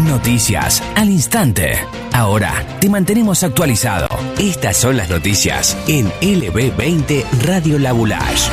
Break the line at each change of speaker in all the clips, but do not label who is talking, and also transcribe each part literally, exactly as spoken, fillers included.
Noticias al instante. Ahora te mantenemos actualizado. Estas son las noticias en L B veinte Radio Labulash.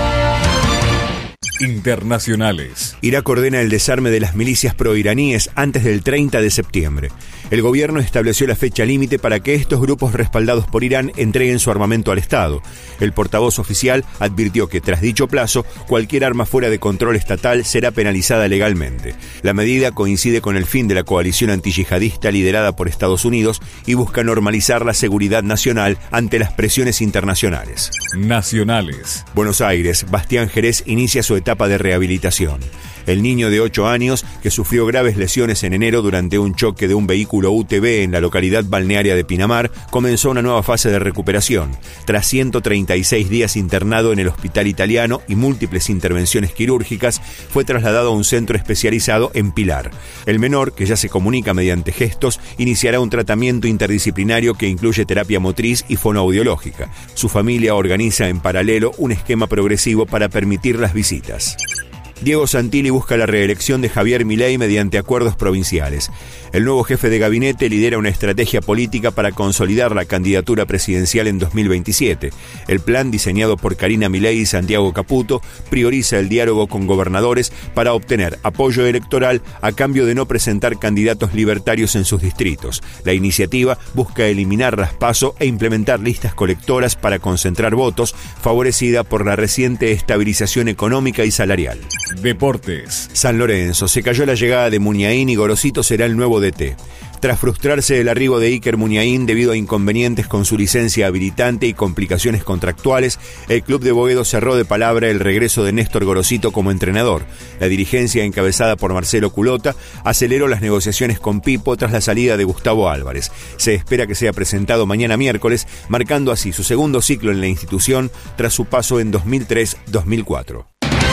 Internacionales. Irak ordena el desarme de las milicias proiraníes antes del treinta de septiembre. El gobierno estableció la fecha límite para que estos grupos respaldados por Irán entreguen su armamento al Estado. El portavoz oficial advirtió que tras dicho plazo, cualquier arma fuera de control estatal será penalizada legalmente. La medida coincide con el fin de la coalición antiyihadista liderada por Estados Unidos y busca normalizar la seguridad nacional ante las presiones internacionales. Nacionales. Buenos Aires. Bastián Jerez inicia su etapa de rehabilitación. El niño de ocho años, que sufrió graves lesiones en enero durante un choque de un vehículo U T V en la localidad balnearia de Pinamar, comenzó una nueva fase de recuperación. Tras ciento treinta y seis días internado en el hospital italiano y múltiples intervenciones quirúrgicas, fue trasladado a un centro especializado en Pilar. El menor, que ya se comunica mediante gestos, iniciará un tratamiento interdisciplinario que incluye terapia motriz y fonoaudiológica. Su familia organiza en paralelo un esquema progresivo para permitir las visitas. Diego Santilli busca la reelección de Javier Milei mediante acuerdos provinciales. El nuevo jefe de gabinete lidera una estrategia política para consolidar la candidatura presidencial en dos mil veintisiete. El plan, diseñado por Karina Milei y Santiago Caputo, prioriza el diálogo con gobernadores para obtener apoyo electoral a cambio de no presentar candidatos libertarios en sus distritos. La iniciativa busca eliminar las PASO e implementar listas colectoras para concentrar votos, favorecida por la reciente estabilización económica y salarial. Deportes. San Lorenzo. Se cayó la llegada de Muniain y Gorosito será el nuevo D T. Tras frustrarse el arribo de Iker Muniain debido a inconvenientes con su licencia habilitante y complicaciones contractuales, el club de Boedo cerró de palabra el regreso de Néstor Gorosito como entrenador. La dirigencia, encabezada por Marcelo Culota, aceleró las negociaciones con Pipo tras la salida de Gustavo Álvarez. Se espera que sea presentado mañana miércoles, marcando así su segundo ciclo en la institución tras su paso en dos mil tres dos mil cuatro.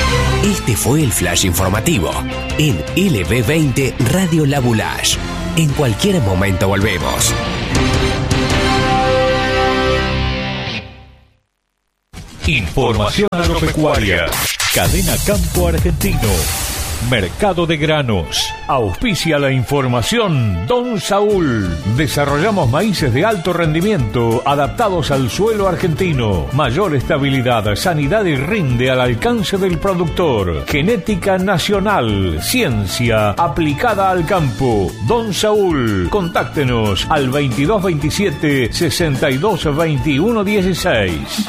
Este fue el flash informativo en L B veinte Radio Labulash. En cualquier momento volvemos.
Información agropecuaria. Cadena Campo Argentino. Mercado de granos. Auspicia la información Don Saúl. Desarrollamos maíces de alto rendimiento adaptados al suelo argentino. Mayor estabilidad, sanidad y rinde al alcance del productor. Genética nacional. Ciencia aplicada al campo. Don Saúl. Contáctenos al veintidós veintisiete sesenta y dos veintiuno dieciséis.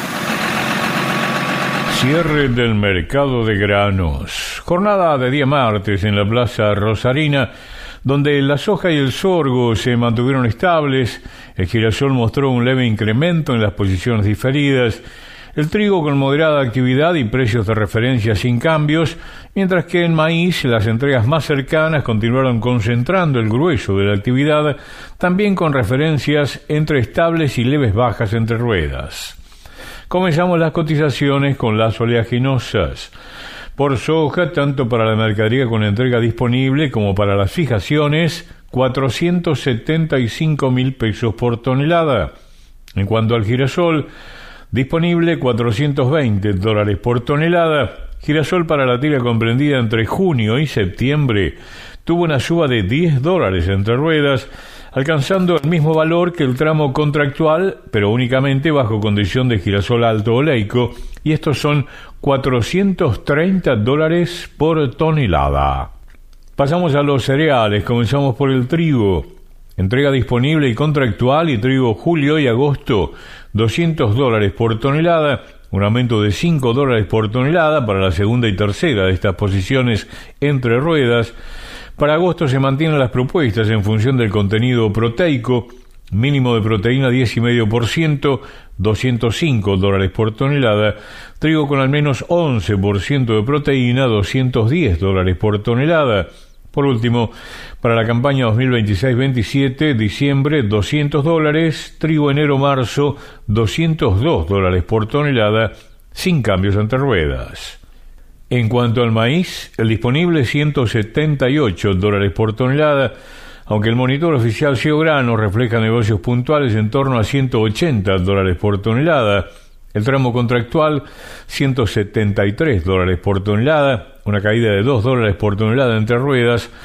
Cierre del mercado de granos. Jornada de día martes en la Plaza Rosarina, donde la soja y el sorgo se mantuvieron estables. El girasol mostró un leve incremento en las posiciones diferidas. El trigo con moderada actividad y precios de referencia sin cambios, mientras que en maíz las entregas más cercanas continuaron concentrando el grueso de la actividad, también con referencias entre estables y leves bajas entre ruedas. Comenzamos las cotizaciones con las oleaginosas. Por soja, tanto para la mercadería con entrega disponible como para las fijaciones, cuatrocientos setenta y cinco mil pesos por tonelada. En cuanto al girasol, disponible cuatrocientos veinte dólares por tonelada. Girasol para la tira comprendida entre junio y septiembre tuvo una suba de diez dólares entre ruedas, alcanzando el mismo valor que el tramo contractual, pero únicamente bajo condición de girasol alto oleico, y estos son cuatrocientos treinta dólares por tonelada. Pasamos a los cereales, comenzamos por el trigo. Entrega disponible y contractual y trigo julio y agosto, doscientos dólares por tonelada, un aumento de cinco dólares por tonelada para la segunda y tercera de estas posiciones entre ruedas. Para agosto se mantienen las propuestas en función del contenido proteico, mínimo de proteína diez coma cinco por ciento, doscientos cinco dólares por tonelada, trigo con al menos once por ciento de proteína, doscientos diez dólares por tonelada. Por último, para la campaña dos mil veintiséis veintisiete, diciembre, doscientos dólares, trigo enero-marzo, doscientos dos dólares por tonelada, sin cambios entre ruedas. En cuanto al maíz, el disponible ciento setenta y ocho dólares por tonelada, aunque el monitor oficial Ciograno refleja negocios puntuales en torno a ciento ochenta dólares por tonelada. El tramo contractual, ciento setenta y tres dólares por tonelada, una caída de dos dólares por tonelada entre ruedas,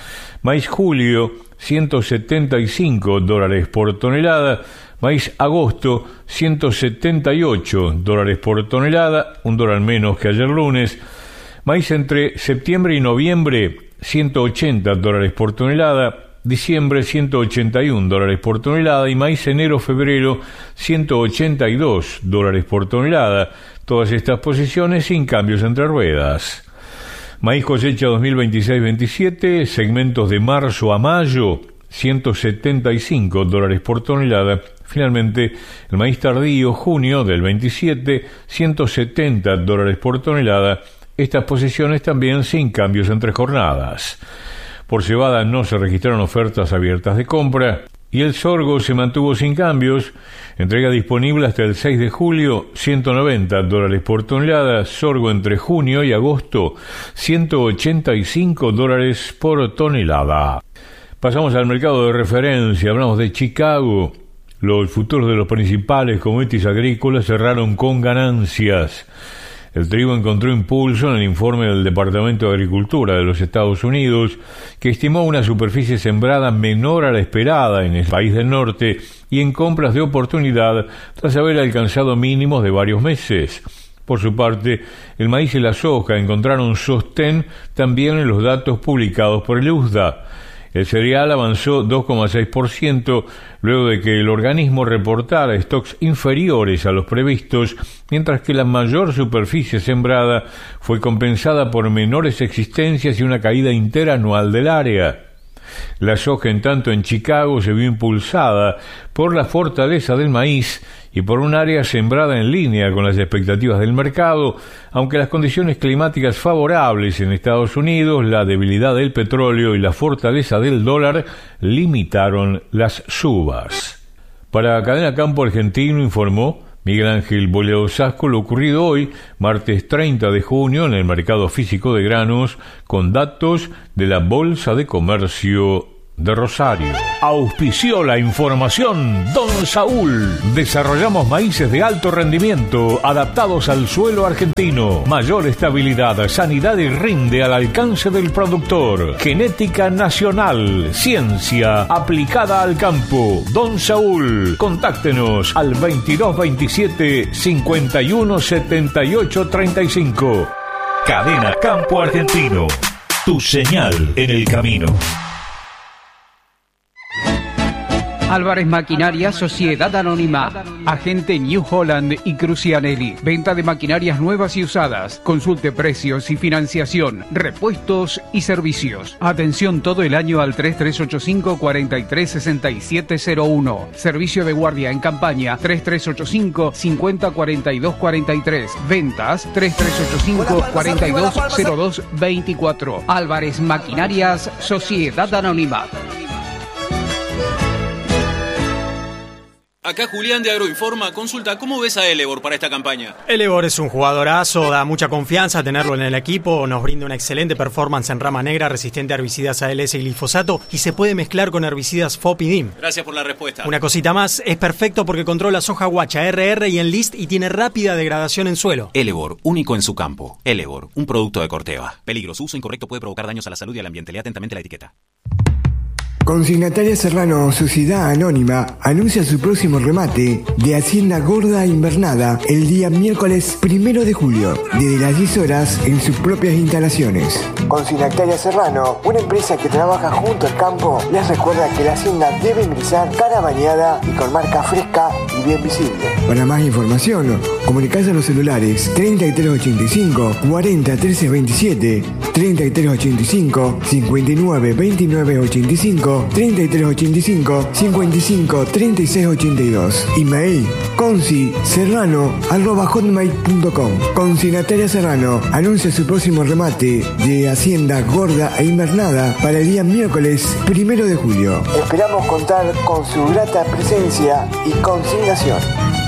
Maíz julio, ciento setenta y cinco dólares por tonelada. Maíz agosto, ciento setenta y ocho dólares por tonelada, un dólar menos que ayer lunes. Maíz entre septiembre y noviembre, ciento ochenta dólares por tonelada. Diciembre, ciento ochenta y uno dólares por tonelada. Y maíz enero-febrero, ciento ochenta y dos dólares por tonelada. Todas estas posiciones sin cambios entre ruedas. Maíz cosecha dos mil veintiséis veintisiete, segmentos de marzo a mayo, ciento setenta y cinco dólares por tonelada. Finalmente, el maíz tardío, junio del veintisiete, ciento setenta dólares por tonelada. Estas posiciones también sin cambios entre jornadas. Por cebada no se registraron ofertas abiertas de compra y el sorgo se mantuvo sin cambios. Entrega disponible hasta el seis de julio, ciento noventa dólares por tonelada. Sorgo entre junio y agosto, ciento ochenta y cinco dólares por tonelada. Pasamos al mercado de referencia. Hablamos de Chicago. Los futuros de los principales commodities agrícolas cerraron con ganancias. El trigo encontró impulso en el informe del Departamento de Agricultura de los Estados Unidos, que estimó una superficie sembrada menor a la esperada en el país del norte y en compras de oportunidad tras haber alcanzado mínimos de varios meses. Por su parte, el maíz y la soja encontraron sostén también en los datos publicados por el U S D A. El cereal avanzó dos coma seis por ciento luego de que el organismo reportara stocks inferiores a los previstos, mientras que la mayor superficie sembrada fue compensada por menores existencias y una caída interanual del área. La soja, en tanto, en Chicago se vio impulsada por la fortaleza del maíz y por un área sembrada en línea con las expectativas del mercado, aunque las condiciones climáticas favorables en Estados Unidos, la debilidad del petróleo y la fortaleza del dólar limitaron las subas. Para Cadena Campo Argentino informó Miguel Ángel Boleado Sasco lo ocurrido hoy, martes treinta de junio, en el mercado físico de granos, con datos de la Bolsa de Comercio de Rosario. Auspició la información Don Saúl. Desarrollamos maíces de alto rendimiento adaptados al suelo argentino. Mayor estabilidad, sanidad y rinde al alcance del productor. Genética nacional, ciencia aplicada al campo. Don Saúl, contáctenos al veintidós veintisiete cincuenta y uno setenta y ocho treinta y cinco. Cadena Campo Argentino, tu señal en el camino.
Álvarez Maquinaria Sociedad Anónima, agente New Holland y Crucianelli. Venta de maquinarias nuevas y usadas. Consulte precios y financiación, repuestos y servicios. Atención todo el año al tres tres ocho cinco, cuatro tres seis siete cero uno. Servicio de guardia en campaña tres tres ocho cinco, cincuenta cuarenta y dos cuarenta y tres. Ventas tres tres ocho cinco, cuarenta y dos cero dos veinticuatro. Álvarez Maquinarias Sociedad Anónima.
Acá Julián de Agroinforma. Consulta, ¿cómo ves a Elevor para esta campaña?
Elevor es un jugadorazo, da mucha confianza tenerlo en el equipo, nos brinda una excelente performance en rama negra, resistente a herbicidas A L S y glifosato, y se puede mezclar con herbicidas F O P y D I M.
Gracias por la respuesta.
Una cosita más, es perfecto porque controla soja guacha, R R y Enlist y tiene rápida degradación en suelo.
Elevor, único en su campo. Elevor, un producto de Corteva. Peligro, su uso incorrecto puede provocar daños a la salud y al ambiente. Lea atentamente la etiqueta.
Consignataria Serrano, Sociedad Anónima, anuncia su próximo remate de Hacienda Gorda Invernada el día miércoles primero de julio, desde las diez horas en sus propias instalaciones. Consignataria Serrano, una empresa que trabaja junto al campo, les recuerda que la hacienda debe ingresar cara bañada y con marca fresca y bien visible. Para más información, comunicarse a los celulares treinta y tres ochenta y cinco, cuarenta trece veintisiete, treinta y tres ochenta y cinco, cincuenta y nueve veintinueve ochenta y cinco, treinta y tres ochenta y cinco, cincuenta y cinco treinta y seis ochenta y dos. Email consi serrano arroba hotmail punto com. Consignataria Serrano anuncia su próximo remate de Hacienda Gorda e Invernada para el día miércoles primero de julio. Esperamos contar con su grata presencia y consignación.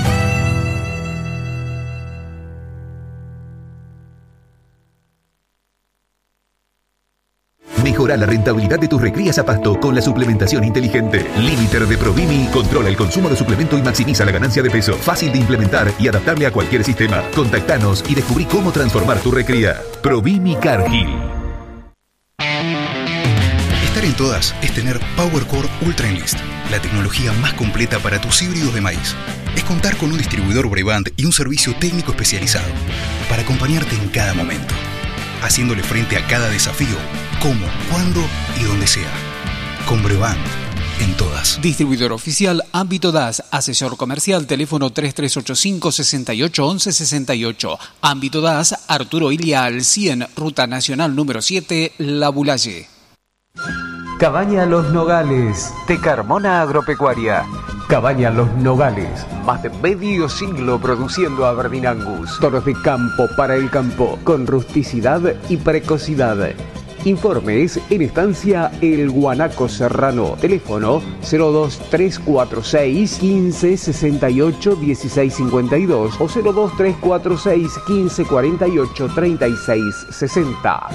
Mejora la rentabilidad de tus recrías a pasto con la suplementación inteligente. Limiter de Provimi controla el consumo de suplemento y maximiza la ganancia de peso. Fácil de implementar y adaptable a cualquier sistema. Contactanos y descubrí cómo transformar tu recría. Provimi Cargill.
Estar en todas es tener PowerCore Ultra Enlist, la tecnología más completa para tus híbridos de maíz. Es contar con un distribuidor Brevant y un servicio técnico especializado para acompañarte en cada momento, haciéndole frente a cada desafío, como, cuándo y donde sea. Con Brevant, en todas.
Distribuidor oficial Ámbito D A S, asesor comercial, teléfono tres tres ocho cinco, seis ocho uno uno seis ocho. Ámbito D A S, Arturo Ilia al cien, Ruta Nacional número siete, La Bulaye.
Cabaña Los Nogales, de Carmona Agropecuaria. Cabaña Los Nogales, más de medio siglo produciendo Aberdeen Angus. Toros de campo para el campo, con rusticidad y precocidad. Informes en estancia El Guanaco Serrano. Teléfono cero dos tres cuatro seis, quince, sesenta y ocho, dieciséis cincuenta y dos o cero dos tres cuatro seis, quince, cuarenta y ocho, treinta y seis sesenta.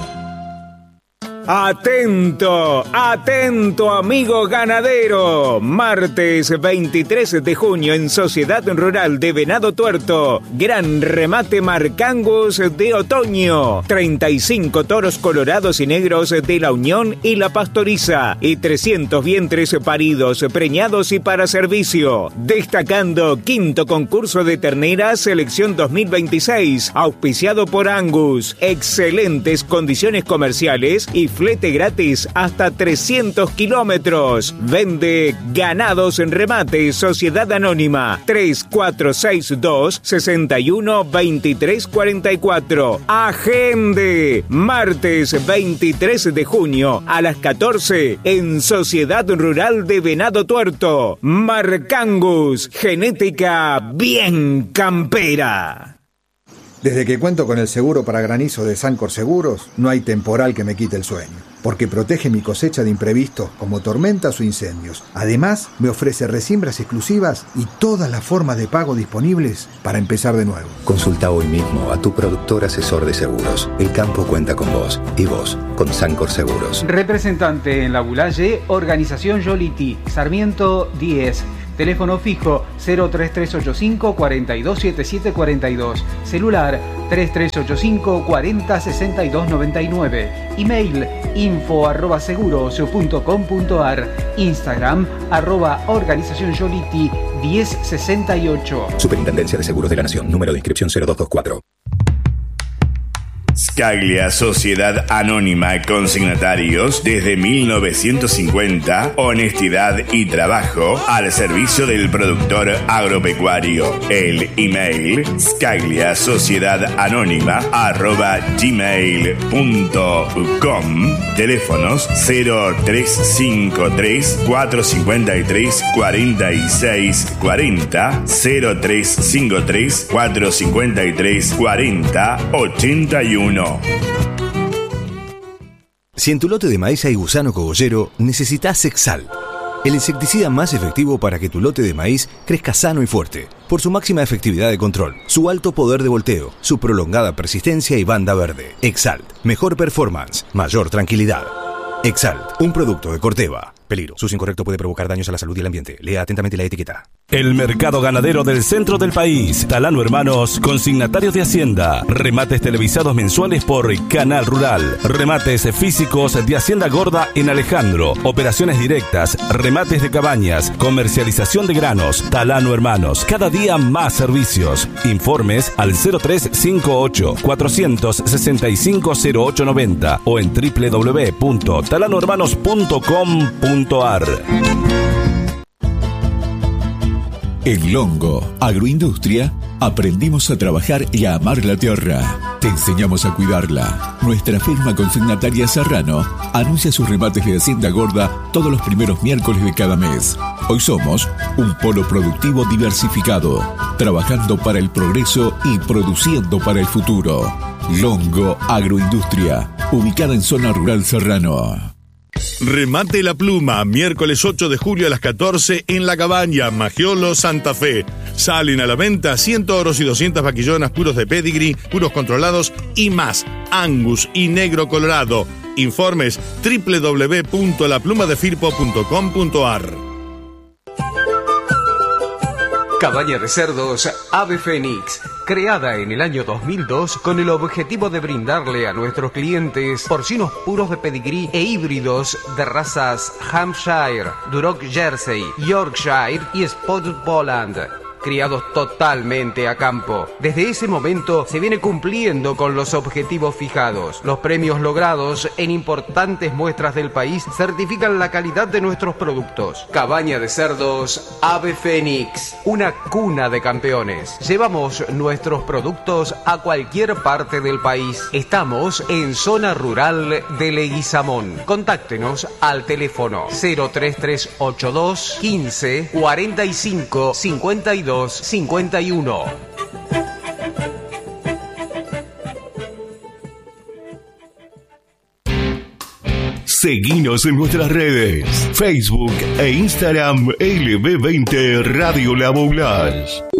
Atento, atento amigo ganadero. Martes veintitrés de junio en Sociedad Rural de Venado Tuerto. Gran remate Marcangus de otoño. treinta y cinco toros colorados y negros de la Unión y la Pastoriza. Y trescientos vientres paridos, preñados y para servicio. Destacando quinto concurso de terneras selección dos mil veintiséis. Auspiciado por Angus. Excelentes condiciones comerciales y flete gratis hasta trescientos kilómetros. Vende Ganados en Remate, Sociedad Anónima, tres cuatro seis dos, seis uno, dos tres cuatro cuatro. Agende, martes veintitrés de junio a las catorce en Sociedad Rural de Venado Tuerto. Marcangus, genética bien campera.
Desde que cuento con el seguro para granizo de Sancor Seguros, no hay temporal que me quite el sueño, porque protege mi cosecha de imprevistos como tormentas o incendios. Además, me ofrece resiembras exclusivas y todas las formas de pago disponibles para empezar de nuevo.
Consulta hoy mismo a tu productor asesor de seguros. El campo cuenta con vos y vos con Sancor Seguros.
Representante en La Bulaye, Organización Yoliti, Sarmiento diez. Teléfono fijo cero tres tres ocho cinco, cuatro dos siete siete cuatro dos. Celular tres tres ocho cinco, cuarenta, sesenta y dos noventa y nueve. Email info arroba seguros punto com punto ar. Instagram arroba organización Yoliti diez sesenta y ocho.
Superintendencia de Seguros de la Nación. Número de inscripción cero dos dos cuatro.
Scaglia, Sociedad Anónima, consignatarios desde mil novecientos cincuenta, honestidad y trabajo al servicio del productor agropecuario. El email scaglia sociedad anónima arroba gmail punto com. Teléfonos cero tres cinco tres, cuatro cinco tres, cuatro seis cuatro cero, cero tres cinco tres, cuatro cinco tres, cuarenta, ochenta y uno.
Si en tu lote de maíz hay gusano cogollero, necesitas Exalt, el insecticida más efectivo para que tu lote de maíz crezca sano y fuerte, por su máxima efectividad de control, su alto poder de volteo, su prolongada persistencia y banda verde. Exalt, mejor performance, mayor tranquilidad. Exalt, un producto de Corteva. Peligro. Su uso incorrecto puede provocar daños a la salud y el ambiente. Lea atentamente la etiqueta.
El mercado ganadero del centro del país. Talano Hermanos, consignatarios de Hacienda. Remates televisados mensuales por Canal Rural. Remates físicos de Hacienda Gorda en Alejandro. Operaciones directas. Remates de cabañas. Comercialización de granos. Talano Hermanos. Cada día más servicios. Informes al cero tres cinco ocho, cuatro seis cinco, cero ocho nueve cero o en doble u doble u doble u punto talano hermanos punto com punto ar.
En Longo Agroindustria aprendimos a trabajar y a amar la tierra. Te enseñamos a cuidarla. Nuestra firma consignataria Serrano anuncia sus remates de Hacienda Gorda todos los primeros miércoles de cada mes. Hoy somos un polo productivo diversificado, trabajando para el progreso y produciendo para el futuro. Longo Agroindustria, ubicada en zona rural Serrano.
Remate la Pluma, miércoles ocho de julio a las catorce en La Cabaña, Magiolo, Santa Fe. Salen a la venta cien toros y doscientas vaquillonas puros de pedigree, puros controlados y más. Angus y negro colorado. Informes doble u doble u doble u punto la pluma de firpo punto com punto ar.
Cabaña de cerdos Ave Fénix, creada en el año dos mil dos con el objetivo de brindarle a nuestros clientes porcinos puros de pedigrí e híbridos de razas Hampshire, Duroc Jersey, Yorkshire y Spotted Poland, criados totalmente a campo. Desde ese momento se viene cumpliendo con los objetivos fijados. Los premios logrados en importantes muestras del país certifican la calidad de nuestros productos. Cabaña de cerdos Ave Fénix, una cuna de campeones. Llevamos nuestros productos a cualquier parte del país. Estamos en zona rural de Leguizamón. Contáctenos al teléfono cero tres tres ocho dos quince cuarenta y cinco cincuenta y dos cincuenta y uno.
Seguinos en nuestras redes, Facebook e Instagram L B veinte Radio La Boulage.